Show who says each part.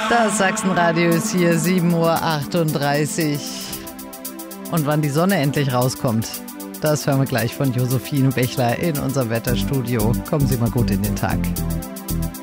Speaker 1: Das Sachsenradio ist hier, 7:38 Uhr. Und wann die Sonne endlich rauskommt, das hören wir gleich von Josephine Bechler in unserem Wetterstudio. Kommen Sie mal gut in den Tag.